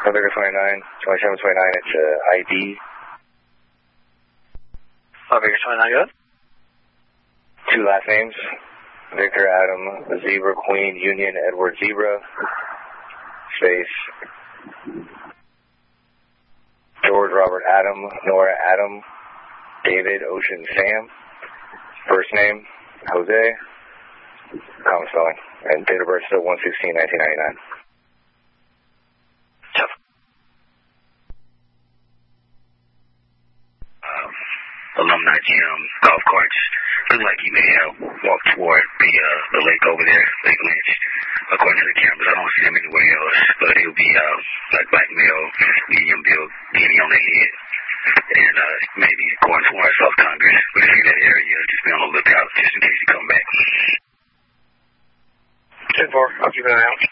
Victor 29, 2729, it's ID. Victor 29, good. 2 last names. Victor Adam Zebra Queen Union Edward Zebra. Space. George Robert Adam Nora Adam David Ocean Sam. First name Jose. Common spelling. And date of birth still 1/16/1999. Alumni Gym golf carts. Look like he may have walked toward the lake over there, Lake Lynch. According to the cameras, I don't see him anywhere else, but he'll be like black male, medium build, beanie on the head, and maybe going towards South Congress. But if you're in that area, just be on the lookout just in case you come back. 10-4, I'll keep an eye out.